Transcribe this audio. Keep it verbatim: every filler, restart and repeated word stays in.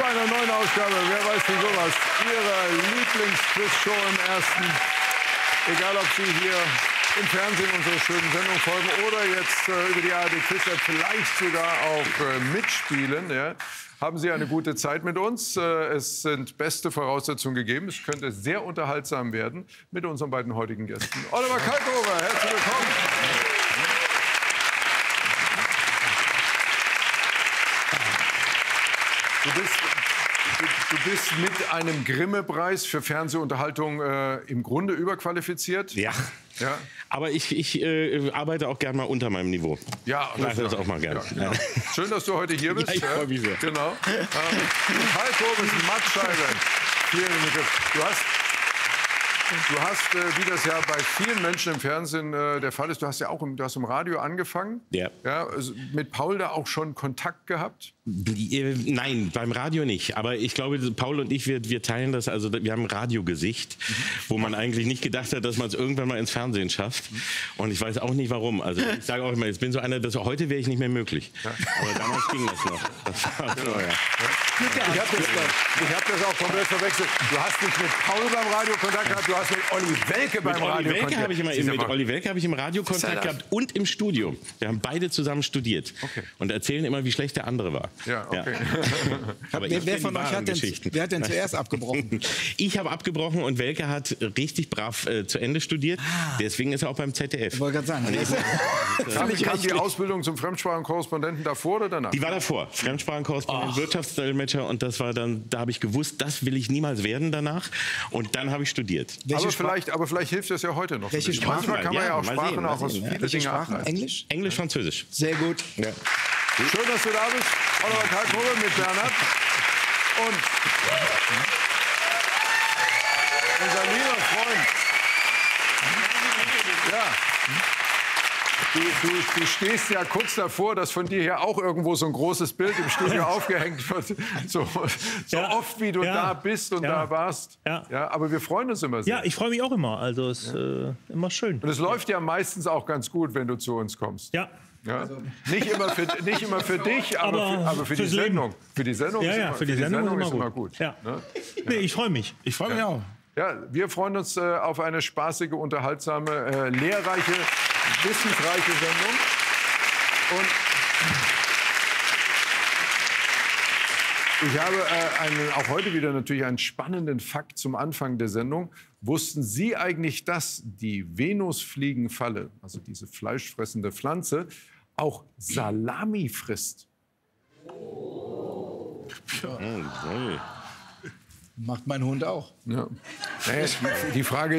einer neuen Ausgabe, wer weiß wie sowas, Ihrer Lieblingsquiz-Show im Ersten. Egal, ob Sie hier im Fernsehen unserer schönen Sendung folgen oder jetzt äh, über die A R D-Quiz-App vielleicht sogar auch äh, mitspielen. Ja. Haben Sie eine gute Zeit mit uns. Äh, es sind beste Voraussetzungen gegeben. Es könnte sehr unterhaltsam werden mit unseren beiden heutigen Gästen. Oliver Kalkofe, herzlich willkommen. Du bist, du, du bist mit einem Grimme-Preis für Fernsehunterhaltung äh, im Grunde überqualifiziert. Ja. Ja. Aber ich, ich äh, arbeite auch gerne mal unter meinem Niveau. Ja, ich mache das auch mal gerne. Ja, genau. Schön, dass du heute hier bist. Ja, ich freue mich sehr. Genau. Ähm, Kalkofe ist Mattscheibe. Du hast, du hast äh, wie das ja bei vielen Menschen im Fernsehen äh, der Fall ist, du hast ja auch im, du hast im Radio angefangen. Ja. Ja, also mit Paul da auch schon Kontakt gehabt? Nein, beim Radio nicht. Aber ich glaube, Paul und ich, wir, wir teilen das. Also wir haben ein Radiogesicht, mhm. wo man eigentlich nicht gedacht hat, dass man es irgendwann mal ins Fernsehen schafft. Mhm. Und ich weiß auch nicht, warum. Also ich sage auch immer, jetzt bin so einer, dass heute wäre ich nicht mehr möglich. Ja. Aber damals ging das noch. Das war genau. So, ja. Ja. Ich habe das, ich hab das auch komplett verwechselt. Du hast nicht mit Paul beim Radio Kontakt gehabt, du hast mit Olli Welke beim mit Radio Welke Kontakt. Hab ich immer, mit Olli Welke habe ich im Radio Kontakt gehabt und im Studio. Wir haben beide zusammen studiert okay. und erzählen immer, wie schlecht der andere war. Ja, okay. Ja. Aber wer, wer von euch hat denn, wer hat denn zuerst abgebrochen? Ich habe abgebrochen und Welke hat richtig brav äh, zu Ende studiert. Ah. Deswegen ist er auch beim Z D F. Ich wollte gerade sagen. Kam, kam die Ausbildung zum Fremdsprachenkorrespondenten davor oder danach? Die war davor. Fremdsprachenkorrespondent, Wirtschaftsdolmetscher. Und das war dann, da habe ich gewusst, das will ich niemals werden danach. Und dann habe ich studiert. Aber vielleicht, aber vielleicht hilft das ja heute noch. Welche Sprachen? Manchmal kann man ja, ja auch Sprachen sehen, auch aus sehen, viele Welche Dinge Sprachen? ableiten. Englisch? Englisch, Französisch. Sehr gut. Ja. Schön, dass du da bist. Oliver Kalkofe mit Bernhard. Und unser lieber Freund. Ja. Du, du, du stehst ja kurz davor, dass von dir hier auch irgendwo so ein großes Bild im Studio aufgehängt wird. So, so ja, oft, wie du ja, da bist und ja, da warst. Ja. Ja, aber wir freuen uns immer sehr. Ja, ich freue mich auch immer. Also es ist ja. äh, immer schön. Und es läuft ja meistens auch ganz gut, wenn du zu uns kommst. Ja. Ja? Also. Nicht, immer für, nicht immer für dich, aber, aber, für, aber für die Sendung. Für die Sendung ja, ist, ja, immer, für die Sendung Sendung ist immer immer gut. gut. Ja. Ne? Nee, ich freue mich. Ich freue mich ja. auch. Ja, wir freuen uns äh, auf eine spaßige, unterhaltsame, äh, lehrreiche, wissensreiche Sendung. Und ich habe äh, einen, auch heute wieder natürlich einen spannenden Fakt zum Anfang der Sendung. Wussten Sie eigentlich, dass die Venusfliegenfalle, also diese fleischfressende Pflanze, auch Salami frisst? Ja. Macht mein Hund auch. Ja. Naja, die Frage ist,